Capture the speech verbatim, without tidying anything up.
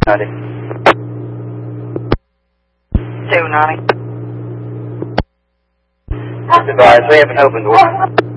ninety. two ninety. Advise, we have an open door.